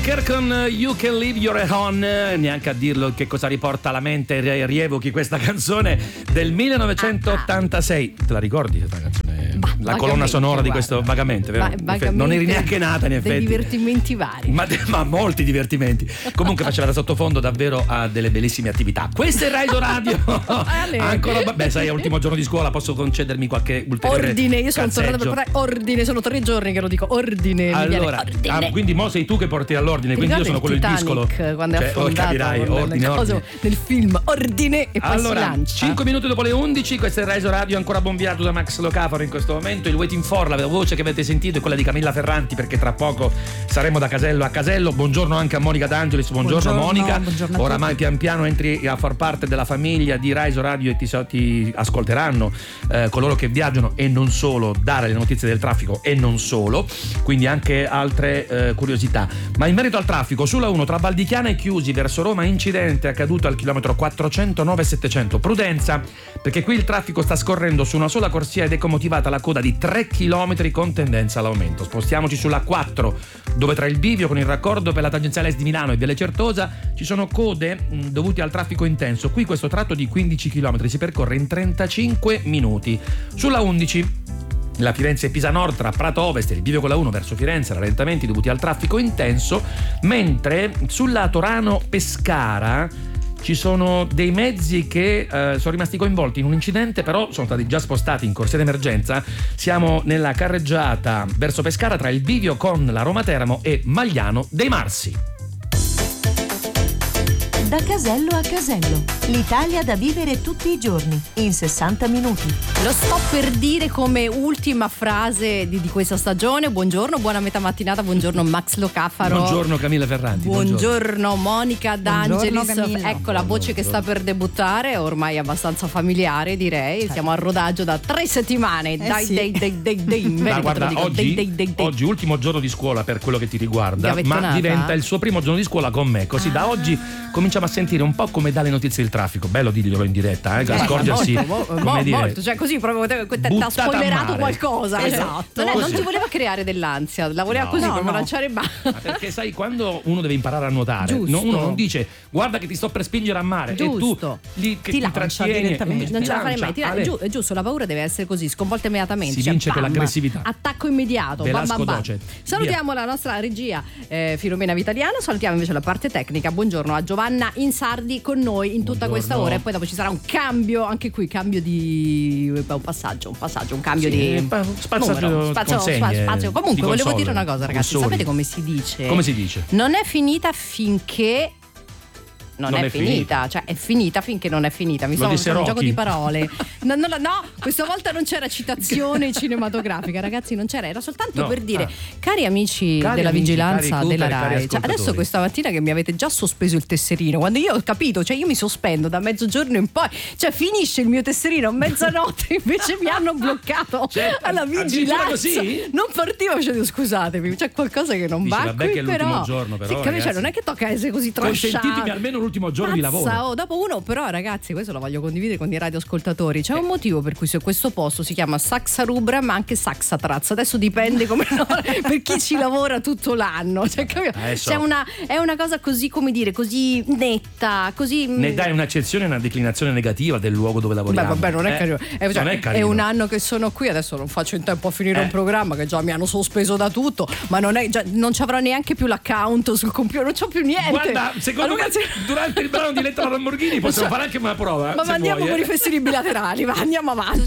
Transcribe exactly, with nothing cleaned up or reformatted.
Walker con You Can Leave Your On, neanche a dirlo che cosa riporta alla mente, rievochi questa canzone del millenovecentottantasei. Te la ricordi questa canzone? Bah, la colonna sonora di questo, vagamente, vero? Vagamente, non eri neanche nata in effetti. Dei divertimenti vari. Ma, ma molti divertimenti. Comunque faceva da sottofondo davvero a delle bellissime attività. Questo è Rai Radio. Ancora, beh, sai, è l'ultimo giorno di scuola, posso concedermi qualche ulteriore ordine. Io sono cazzeggio. tornata per fare ordine, sono tre giorni che lo dico, ordine. Allora, ordine. Ah, quindi mo sei tu che porti all'ordine, quindi io sono quello il discolo. Quando è cioè, affondato, oh, capirai, ordine, nel, ordine. nel film ordine e poi allora, si lancia. cinque minuti dopo le undici, questo è Rai Radio, ancora buon viaggio da Max Locafaro in questo momento. Il Waiting for, la voce che avete sentito è quella di Camilla Ferranti, perché tra poco saremo da casello a casello. Buongiorno anche a Monica D'Angelis, buongiorno, buongiorno Monica. Buongiorno oramai pian piano entri a far parte della famiglia di Rai Radio e ti, ti ascolteranno eh, coloro che viaggiano e non solo, dare le notizie del traffico e non solo, quindi anche altre eh, curiosità. Ma in merito al traffico, sulla uno tra Valdichiana e Chiusi verso Roma, incidente accaduto al chilometro quattrocentonove settecento. Prudenza, perché qui il traffico sta scorrendo su una sola corsia ed è motivata la coda di tre chilometri con tendenza all'aumento. Spostiamoci sulla quattro, dove tra il bivio con il raccordo per la tangenziale est di Milano e Viale Certosa ci sono code mh, dovute al traffico intenso. Qui questo tratto di quindici chilometri si percorre in trentacinque minuti. Sulla undici la Firenze-Pisa Nord tra Prato Ovest e il bivio con la uno verso Firenze, rallentamenti dovuti al traffico intenso, mentre sulla Torano-Pescara ci sono dei mezzi che eh, sono rimasti coinvolti in un incidente, però sono stati già spostati in corsia d'emergenza. Siamo nella carreggiata verso Pescara tra il bivio con la Roma Teramo e Magliano dei Marsi. Da casello a casello, l'Italia da vivere tutti i giorni, in sessanta minuti. Lo sto per dire come ultima frase di, di questa stagione. Buongiorno, buona metà mattinata, buongiorno Max Locafaro. Buongiorno Camilla Ferranti. Buongiorno, buongiorno Monica D'Angelis. Buongiorno, Camilla. Ecco la voce che sta per debuttare, ormai abbastanza familiare direi. Certo. Siamo a rodaggio da tre settimane. Eh dai, sì. dai, dai, dai, dai, ma guarda, dico, oggi, dai, dai, dai. oggi ultimo giorno di scuola per quello che ti riguarda, ma Tonata? diventa il suo primo giorno di scuola con me, così ah. da oggi cominciamo a sentire un po' come dà le notizie del traffico. Bello dirglielo in diretta, eh, accorgersi molto, mo, come mo, dire, molto, cioè così proprio ti ha spoilerato qualcosa. Esatto. Cioè, non, è, non ti voleva creare dell'ansia, la voleva no, così no, proprio no. lanciare in basso. perché sai, quando uno deve imparare a nuotare, Giusto. no, uno non dice guarda che ti sto per spingere a mare, Giusto. e tu lì che Ti ti, lancia trattieni direttamente. e Non ti ce la farei lancia. mai. Ti la- Ale, è, giu- è giusto, la paura deve essere così, sconvolta immediatamente. Si cioè, vince bam, per l'aggressività. Attacco immediato. Bam, Velasco bam, bam. Doce. Salutiamo la nostra regia eh, Filomena Vitaliano. Salutiamo invece la parte tecnica. Buongiorno a Giovanna Insardi con noi in tutta Buongiorno. questa ora. E poi dopo ci sarà un cambio, anche qui cambio di un passaggio, un passaggio, un cambio Sì, di spazio, numero, spazio, consegne, spazio. Comunque di volevo console, dire una cosa, ragazzi. consoli. Sapete come si dice? Come si dice? Non è finita finché Non, Non è, è finita. finita. Cioè è finita finché non è finita. Mi Lo stavo disse facendo un gioco Rocky. di parole. No, no, no, no, questa volta non c'era citazione cinematografica, ragazzi, non c'era, era soltanto No, per dire, ah. cari amici Cari della amici, vigilanza cari della Cooper, cari Rai. Cioè, ascoltatori. adesso questa mattina che mi avete già sospeso il tesserino, quando io ho capito, cioè io mi sospendo da mezzogiorno in poi, cioè finisce il mio tesserino a mezzanotte, invece mi hanno bloccato Cioè, alla addirittura vigilanza. così? Non partivo, cioè, scusatemi, c'è qualcosa che non Dici, va vabbè qui, che è l'ultimo però. giorno, però, Sì, capisci? ragazzi. Non è che tocca essere così trasciati. Consentitemi almeno l'ultimo giorno di lavoro. Oh, dopo uno, però, ragazzi, questo lo voglio condividere con i radioascoltatori. C'è un motivo per cui su questo posto si chiama Saxa Rubra, ma anche Saxatraz. Adesso dipende come no, per chi ci lavora tutto l'anno. Cioè, capito? Eh, so. C'è una, è una cosa così, come dire, così netta, così. Ne dai un'accezione e una declinazione negativa del luogo dove lavoriamo. Beh, vabbè, non è Eh, carino. È, non cioè, è carino. è un anno che sono qui, adesso non faccio in tempo a finire Eh. un programma che già mi hanno sospeso da tutto, ma non, è, già, non ci avrò neanche più l'account sul computer, non c'ho più niente. Guarda, secondo Ma me ragazzi- durante il brano di Lettera Lamborghini possiamo fare anche una prova. Ma se andiamo vuoi, con eh. i festini bilaterali, va, andiamo avanti.